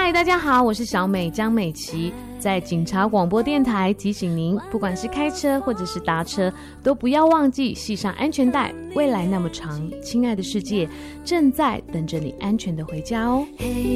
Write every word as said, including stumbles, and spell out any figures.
嗨，大家好，我是小美江美琪，在警察广播电台提醒您，不管是开车或者是搭车，都不要忘记系上安全带。未来那么长，亲爱的世界正在等着你安全的回家哦。